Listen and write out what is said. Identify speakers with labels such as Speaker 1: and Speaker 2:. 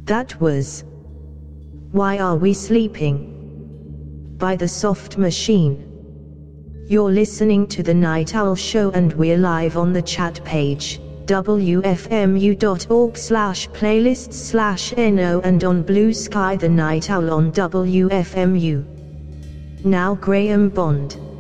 Speaker 1: That was Why Are We Sleeping? By The Soft Machine. You're listening to The Night Owl Show and we're live on the chat page, wfmu.org/playlists/no, and on Blue Sky The Night Owl on WFMU. Now Graham Bond.